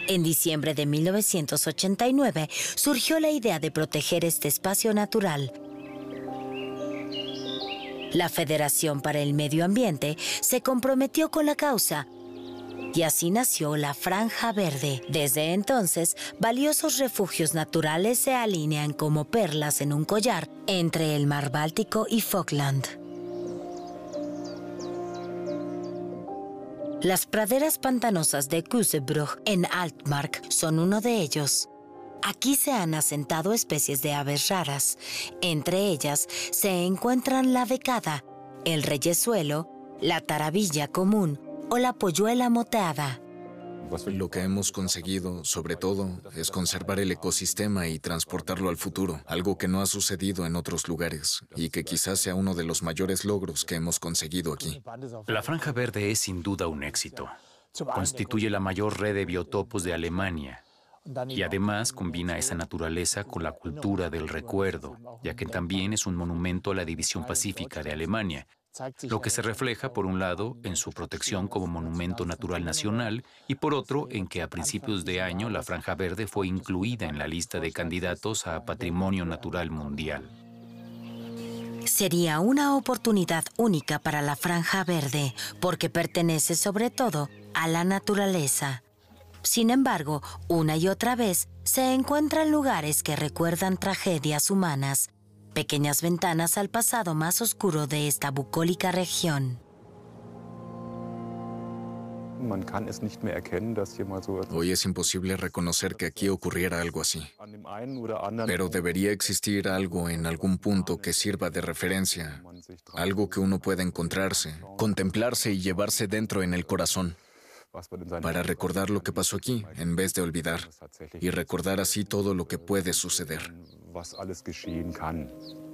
En diciembre de 1989 surgió la idea de proteger este espacio natural. La Federación para el Medio Ambiente se comprometió con la causa y así nació la Franja Verde. Desde entonces, valiosos refugios naturales se alinean como perlas en un collar entre el mar Báltico y Falkland. Las praderas pantanosas de Kusebrug en Altmark son uno de ellos. Aquí se han asentado especies de aves raras. Entre ellas se encuentran la becada, el reyezuelo, la tarabilla común o la polluela moteada. Lo que hemos conseguido, sobre todo, es conservar el ecosistema y transportarlo al futuro, algo que no ha sucedido en otros lugares y que quizás sea uno de los mayores logros que hemos conseguido aquí. La Franja Verde es sin duda un éxito. Constituye la mayor red de biotopos de Alemania y además combina esa naturaleza con la cultura del recuerdo, ya que también es un monumento a la división pacífica de Alemania, lo que se refleja, por un lado, en su protección como monumento natural nacional y, por otro, en que a principios de año la Franja Verde fue incluida en la lista de candidatos a Patrimonio Natural Mundial. Sería una oportunidad única para la Franja Verde, porque pertenece sobre todo a la naturaleza. Sin embargo, una y otra vez se encuentran lugares que recuerdan tragedias humanas, pequeñas ventanas al pasado más oscuro de esta bucólica región. Hoy es imposible reconocer que aquí ocurriera algo así. Pero debería existir algo en algún punto que sirva de referencia, algo que uno pueda encontrarse, contemplarse y llevarse dentro en el corazón, para recordar lo que pasó aquí, en vez de olvidar, y recordar así todo lo que puede suceder.